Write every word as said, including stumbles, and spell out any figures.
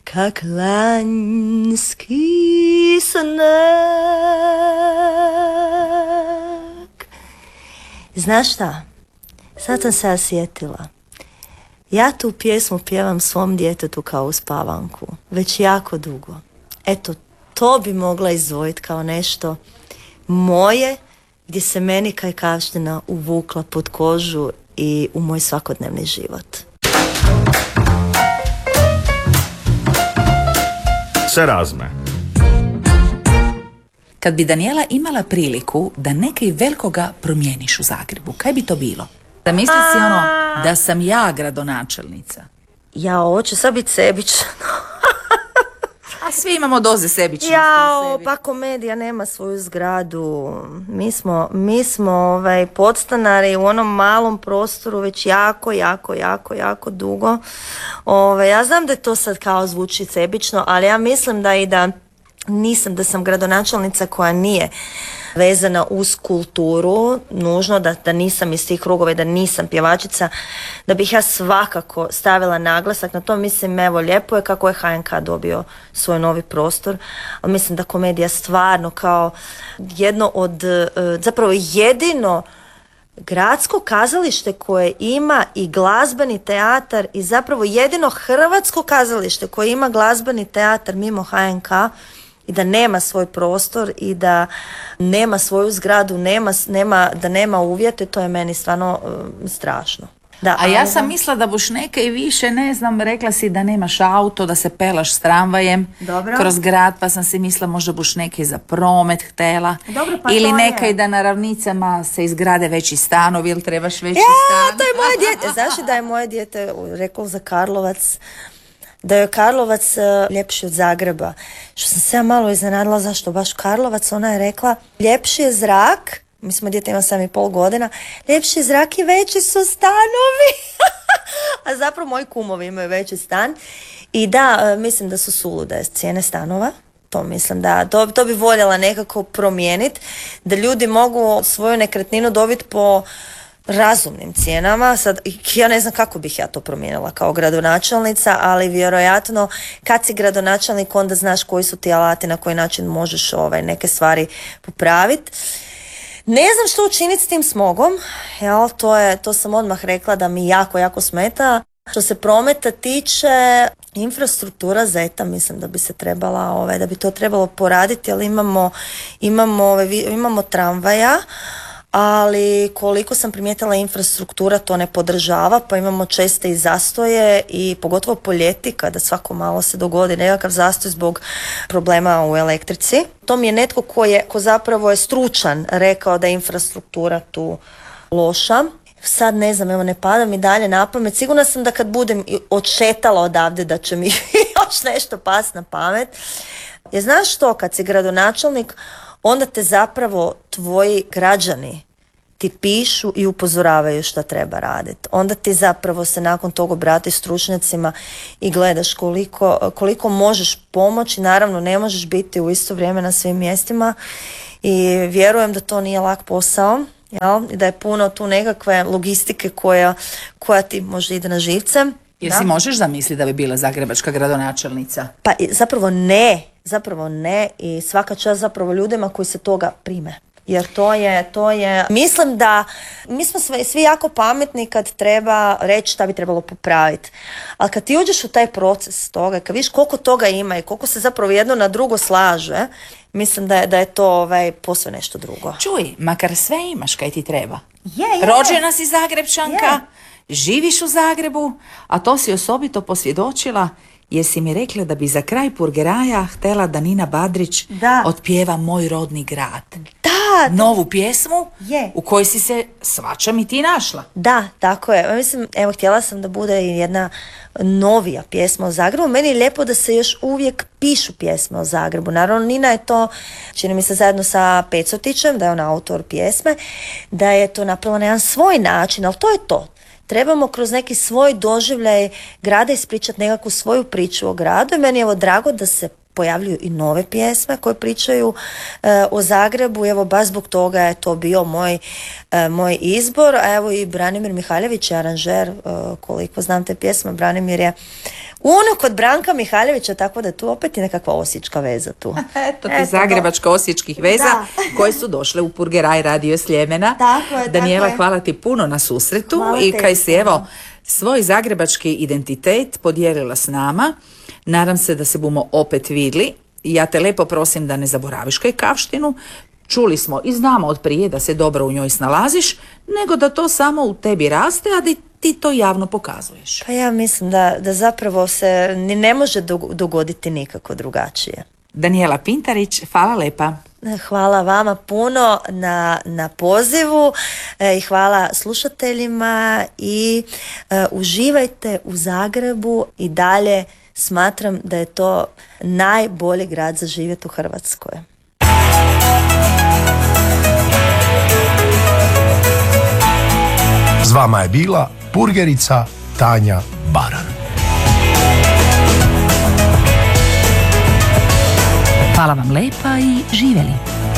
kak lanjski znak. Znaš šta? Sad sam se sjetila. Ja tu pjesmu pjevam svom djetetu kao uspavanku. Već jako dugo. Eto, to bi mogla izdvojiti kao nešto moje, gdje se meni kajkavština uvukla pod kožu i u moj svakodnevni život. Se razme. Kad bi Danijela imala priliku da nekaj velikoga promijeniš u Zagrebu, kaj bi to bilo? Da misli si ono, da sam ja gradonačelnica. Ja, hoću sad biti sebična. A svi imamo doze sebičnosti. Jao, pa komedija nema svoju zgradu. Mi smo, mi smo ovaj, podstanari u onom malom prostoru već jako, jako, jako, jako dugo. Ove, ja znam da je to sad kao zvuči sebično, ali ja mislim da i da nisam, da sam gradonačelnica koja nije vezana uz kulturu, nužno da, da nisam iz tih krugova i da nisam pjevačica, da bih ja svakako stavila naglasak na to. Mislim, evo, lijepo je kako je H N K dobio svoj novi prostor, ali mislim da komedija stvarno kao jedno od, zapravo jedino gradsko kazalište koje ima i glazbeni teatar i zapravo jedino hrvatsko kazalište koje ima glazbeni teatar mimo H N K i da nema svoj prostor i da nema svoju zgradu, nema, nema, da nema uvjete, to je meni stvarno um, strašno. Da, a ja sam mislila da buš neke i više, ne znam, rekla si da nemaš auto, da se pelaš s tramvajem Dobro. kroz grad, pa sam si mislila možda buš neke za promet htela. Dobro, pa ili to nekaj je. Da na ravnicama se izgrade veći stanovi, ili trebaš veći ja, stan. to je moje dijete. Znaš da je moje dijete rekao za Karlovac, da je Karlovac uh, ljepši od Zagreba. Što sam se ja malo iznenadila, zašto baš Karlovac, ona je rekla ljepši je zrak, mi smo dijete, ima sam i pol godina, ljepši je zrak i veći su stanovi. A zapravo moji kumovi imaju veći stan. I da, uh, mislim da su sulude cijene stanova. To mislim da, to, to bi voljela nekako promijeniti, da ljudi mogu svoju nekretninu dobiti po razumnim cijenama. Sad, ja ne znam kako bih ja to promijenila kao gradonačelnica, ali vjerojatno kad si gradonačelnik onda znaš koji su ti alati, na koji način možeš ovaj, neke stvari popraviti. Ne znam što učiniti s tim smogom, jel, to, je, to sam odmah rekla da mi jako, jako smeta. Što se prometa tiče, infrastruktura Zeta, mislim da bi se trebala, ovaj, da bi to trebalo poraditi, ali imamo, imamo, ovaj, imamo tramvaja, ali koliko sam primijetila, infrastruktura to ne podržava, pa imamo česte i zastoje i pogotovo po ljeti kada svako malo se dogodi nekakav zastoj zbog problema u elektrici. To mi je netko ko, je, ko zapravo je stručan rekao da je infrastruktura tu loša. Sad ne znam, evo ne pada mi dalje na pamet. Sigurna sam da kad budem odšetala odavde da će mi još nešto pas na pamet. Jer znaš što, kad si gradonačelnik, onda te zapravo tvoji građani ti pišu i upozoravaju šta treba raditi. Onda ti zapravo se nakon toga obratiš stručnjacima i gledaš koliko, koliko možeš pomoći. Naravno, ne možeš biti u isto vrijeme na svim mjestima i vjerujem da to nije lak posao. Jel? I da je puno tu nekakve logistike koja, koja ti može ide na živce. Jer si možeš zamisliti da bi bila zagrebačka gradonačelnica? Pa zapravo ne, zapravo ne i svaka čast zapravo ljudima koji se toga prime. Jer to je, to je, mislim da mi smo svi, svi jako pametni kad treba reći šta bi trebalo popraviti. Ali kad ti uđeš u taj proces toga, kad vidiš koliko toga ima i koliko se zapravo jedno na drugo slaže, mislim da je, da je to ovaj, posve nešto drugo. Čuj, makar sve imaš kaj ti treba. Je, je. Rođena si Zagrebčanka, je. Živiš u Zagrebu, a to si osobito posvjedočila jer si mi rekla da bi za kraj Purgeraja htjela da Nina Badrić da. otpjeva Moj rodni grad. Da, novu pjesmu je. U kojoj si se svačam i ti našla. Da, tako je. Mislim, evo, htjela sam da bude i jedna novija pjesma o Zagrebu. Meni je lijepo da se još uvijek pišu pjesme o Zagrebu. Naravno, Nina je to, čini mi se zajedno sa Pecotićem, da je on autor pjesme, da je to napravila na jedan svoj način, ali to je to. Trebamo kroz neki svoj doživljaj grada ispričati nekakvu svoju priču o gradu i meni je evo drago da se pojavljuju i nove pjesme koje pričaju e, o Zagrebu. Evo baš zbog toga je to bio moj, e, moj izbor. A evo i Branimir Mihaljević je aranžer, e, koliko znam te pjesme. Branimir je unuk od Branka Mihaljevića, tako da tu opet je nekakva osječka veza tu. Eto ti zagrebačko-osječkih veza Da. koje su došle u Purgeraj radio Sljemena. Tako je, Danijela, tako je. hvala ti puno na susretu Hvala i tebi. kaj si evo svoj zagrebački identitet podijelila s nama. Nadam se da se bumo opet vidli. Ja te lepo prosim da ne zaboraviš kaj kavštinu. Čuli smo i znamo od prije da se dobro u njoj snalaziš, nego da to samo u tebi raste, a da ti to javno pokazuješ. Pa ja mislim da, da zapravo se ni ne može dog- dogoditi nikako drugačije. Danijela Pintarić, hvala lepa. Hvala vama puno na, na pozivu e, i hvala slušateljima i e, uživajte u Zagrebu i dalje. Smatram da je to najbolji grad za živjeti u Hrvatskoj. S vama je bila purgerica Tanja Baran. Hvala vam lepa i živjeli.